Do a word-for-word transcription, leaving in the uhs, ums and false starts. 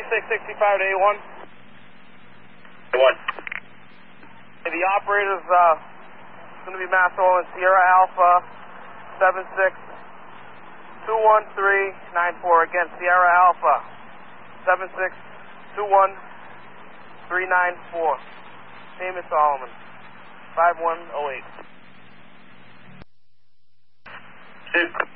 six sixty-five to A one. A one. The operator's uh, going to be Master Olin Sierra Alpha seven six two one three nine four. Again, Sierra Alpha seven six two one three nine four. Name is Solomon. five one oh eight. Two.